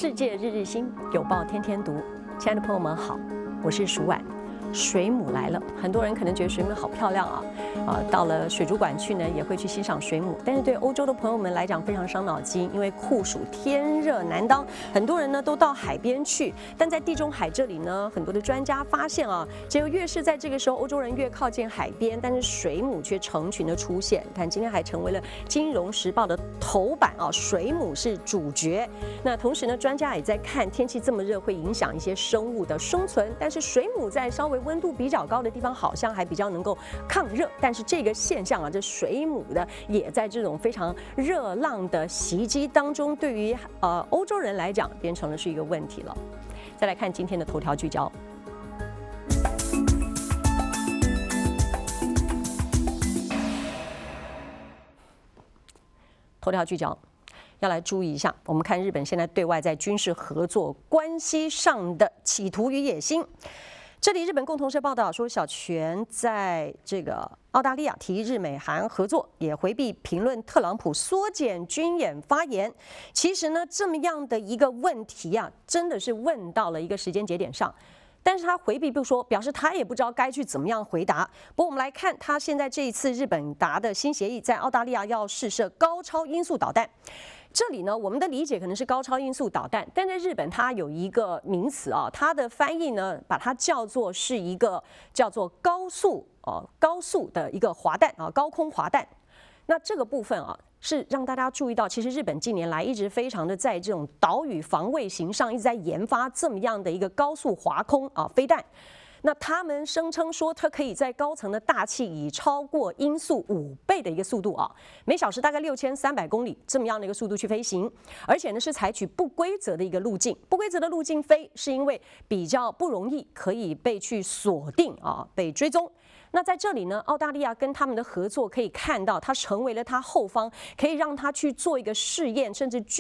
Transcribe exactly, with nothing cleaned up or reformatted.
世界日日新，有报天天读。亲爱的朋友们好，我是舒婉。水母来了，很多人可能觉得水母好漂亮啊，啊，到了水族馆去呢，也会去欣赏水母。但是对欧洲的朋友们来讲，非常伤脑筋，因为酷暑天热难当，很多人呢都到海边去。但在地中海这里呢，很多的专家发现啊，结果越是在这个时候，欧洲人越靠近海边，但是水母却成群的出现。看今天还成为了《金融时报》的头版啊，水母是主角。那同时呢，专家也在看天气这么热会影响一些生物的生存，但是水母在稍微温度比较高的地方好像还比较能够抗热，但是这个现象啊，这水母的也在这种非常热浪的袭击当中，对于呃欧洲人来讲变成了是一个问题了。再来看今天的头条聚焦。头条聚焦。要来注意一下，我们看日本现在对外在军事合作关系上的企图与野心。这里日本共同社报道说，小泉在这个澳大利亚提日美韩合作，也回避评论特朗普缩减军演发言。其实呢，这么样的一个问题啊，真的是问到了一个时间节点上。但是他回避不说，表示他也不知道该去怎么样回答。不过我们来看，他现在这一次日本达的新协议，在澳大利亚要试射高超音速导弹。这里呢，我们的理解可能是高超音速导弹，但在日本它有一个名词啊，它的翻译呢，把它叫做是一个叫做高速哦高速的一个滑弹啊，高空滑弹。那这个部分啊，是让大家注意到，其实日本近年来一直非常的在这种岛屿防卫型上一直在研发这么样的一个高速滑空啊飞弹。那他们声称说，它可以在高层的大气以超过音速五倍的一个速度啊，每小时大概六千三百公里这么样的一个速度去飞行，而且呢是采取不规则的一个路径。不规则的路径飞，是因为比较不容易可以被去锁定啊，被追踪。那在这里呢，澳大利亚跟他们的合作可以看到，它成为了它后方可以让它去做一个试验，甚至